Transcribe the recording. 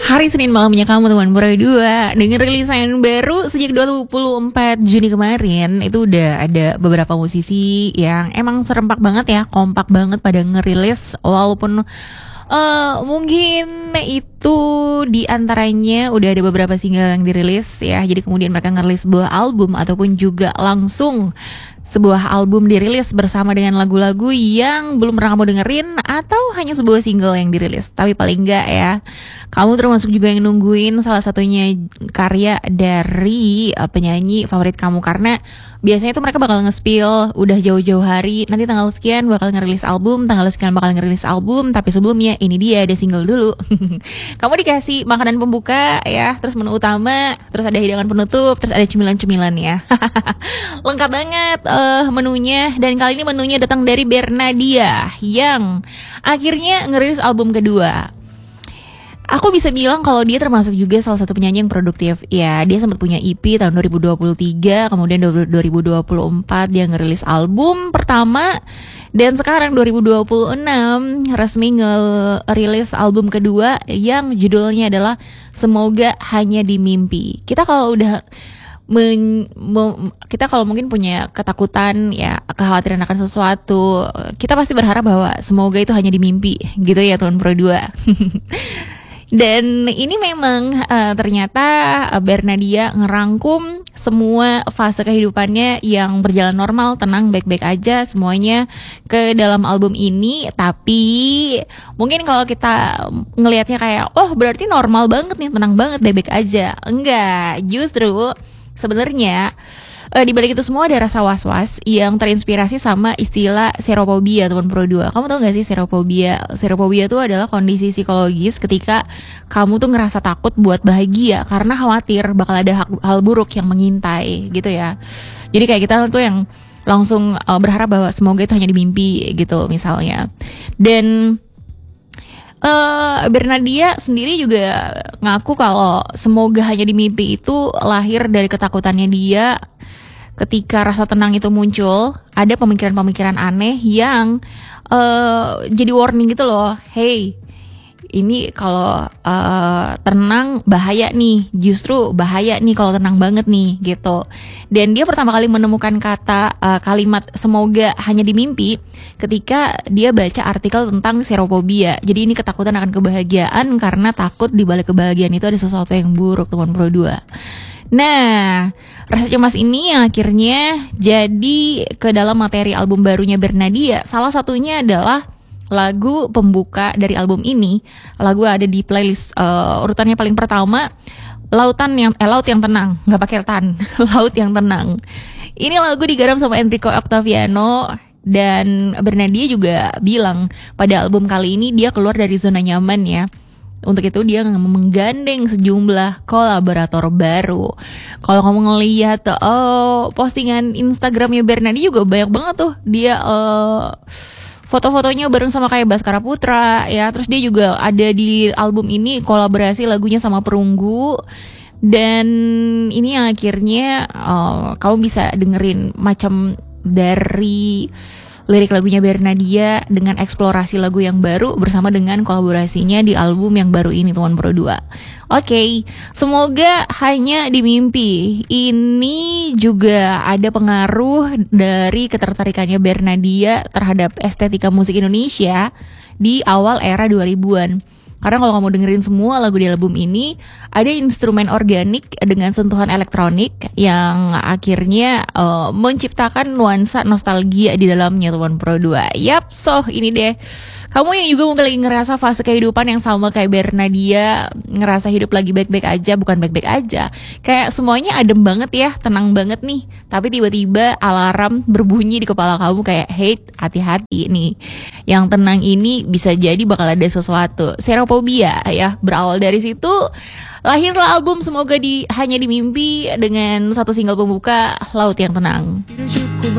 Hari Senin malamnya kamu teman Pura 2 dengan rilisan baru sejak 24 Juni kemarin. Itu udah ada beberapa musisi yang emang serempak banget ya, kompak banget pada ngerilis. Walaupun mungkin itu di antaranya udah ada beberapa single yang dirilis ya. Jadi kemudian mereka ngerilis sebuah album ataupun juga langsung sebuah album dirilis bersama dengan lagu-lagu yang belum pernah kamu dengerin atau hanya sebuah single yang dirilis. Tapi paling enggak ya, kamu termasuk juga yang nungguin salah satunya karya dari penyanyi favorit kamu. Karena biasanya tuh mereka bakal nge-spill udah jauh-jauh hari, nanti tanggal sekian bakal ngerilis album, tanggal sekian bakal ngerilis album. Tapi sebelumnya ini dia ada single dulu. Kamu dikasih makanan pembuka ya, terus menu utama, terus ada hidangan penutup, terus ada cemilan-cemilan ya. Lengkap banget menunya. Dan kali ini menunya datang dari Bernadia yang akhirnya ngerilis album kedua. Aku bisa bilang kalau dia termasuk juga salah satu penyanyi yang produktif. Ya, dia sempat punya EP tahun 2023, kemudian 2024 dia ngerilis album pertama, dan sekarang 2026 resmi ngerilis album kedua yang judulnya adalah Semoga Hanya di Mimpi. Kita kalau udah kita kalau mungkin punya ketakutan ya, kekhawatiran akan sesuatu, kita pasti berharap bahwa semoga itu hanya di mimpi gitu ya teman Pro 2. Dan ini memang ternyata Bernadia ngerangkum semua fase kehidupannya yang berjalan normal, tenang, baik-baik aja semuanya ke dalam album ini. Tapi mungkin kalau kita ngelihatnya kayak, oh berarti normal banget nih, tenang banget, baik-baik aja. Enggak, justru sebenarnya di balik itu semua ada rasa was-was yang terinspirasi sama istilah serophobia teman Pro 2. Kamu tahu gak sih serophobia? Serophobia itu adalah kondisi psikologis ketika kamu tuh ngerasa takut buat bahagia karena khawatir bakal ada hal buruk yang mengintai gitu ya. Jadi kayak kita tuh yang langsung berharap bahwa semoga itu hanya di mimpi gitu misalnya. Dan Bernadia sendiri juga ngaku kalau semoga hanya di mimpi itu lahir dari ketakutannya dia ketika rasa tenang itu muncul. Ada pemikiran-pemikiran aneh yang jadi warning gitu loh. Hey, ini kalau tenang bahaya nih, justru bahaya nih kalau tenang banget nih gitu. Dan dia pertama kali menemukan kalimat semoga hanya di mimpi ketika dia baca artikel tentang serophobia. Jadi ini ketakutan akan kebahagiaan karena takut di balik kebahagiaan itu ada sesuatu yang buruk teman Pro 2. Nah, rasa cemas ini yang akhirnya jadi ke dalam materi album barunya Bernadia. Salah satunya adalah lagu pembuka dari album ini. Lagu ada di playlist urutannya paling pertama, Laut yang Tenang, nggak pakai tan. Laut yang Tenang. Ini lagu digarap sama Enrico Octaviano. Dan Bernadia juga bilang pada album kali ini dia keluar dari zona nyaman ya. Untuk itu dia menggandeng sejumlah kolaborator baru. Kalau kamu ngelihat postingan Instagramnya Bernadia juga banyak banget tuh dia foto-fotonya bareng sama kayak Baskara Putra ya. Terus dia juga ada di album ini kolaborasi lagunya sama Perunggu. Dan ini yang akhirnya kamu bisa dengerin macam dari lirik lagunya Bernadia dengan eksplorasi lagu yang baru bersama dengan kolaborasinya di album yang baru ini teman Pro 2. Oke, semoga hanya di mimpi. Ini juga ada pengaruh dari ketertarikannya Bernadia terhadap estetika musik Indonesia di awal era 2000-an. Karena kalau kamu dengerin semua lagu di album ini, ada instrumen organik dengan sentuhan elektronik yang akhirnya menciptakan nuansa nostalgia di dalamnya teman Pro 2. Yap, so ini deh. Kamu yang juga mungkin lagi ngerasa fase kehidupan yang sama kayak Bernadia, ngerasa hidup lagi baik-baik aja, bukan baik-baik aja. Kayak semuanya adem banget ya, tenang banget nih. Tapi tiba-tiba alarm berbunyi di kepala kamu kayak, hey, hati-hati nih. Yang tenang ini bisa jadi bakal ada sesuatu. Serophobia ya, berawal dari situ lahirlah album Semoga Hanya di Mimpi dengan satu single pembuka, Laut yang Tenang.